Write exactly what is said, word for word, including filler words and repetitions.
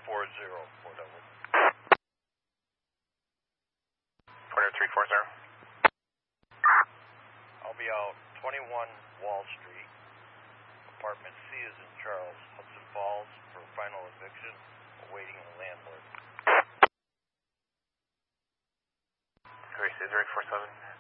four zero, Fort Edward. Fort Edward three four zero. I'll be out twenty-one Wall Street. Apartment C is in Charles, Hudson Falls, for final eviction, awaiting the landlord. Three zero four seven.